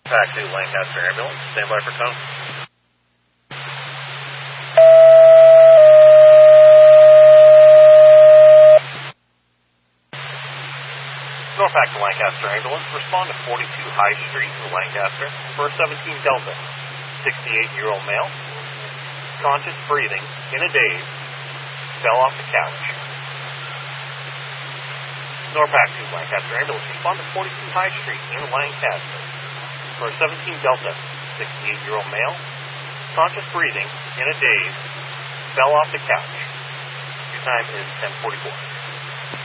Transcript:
Taxi Lancaster ambulance, stand by for tone. Norfolk to Lancaster ambulance, respond to 42 High Street in Lancaster for a 17 Delta, 68-year-old male, conscious breathing, in a daze, fell off the couch. Norfolk to Lancaster ambulance, respond to 42 High Street in Lancaster for a 17 Delta, 68-year-old male, conscious breathing, in a daze, fell off the couch. Your time is 10:44.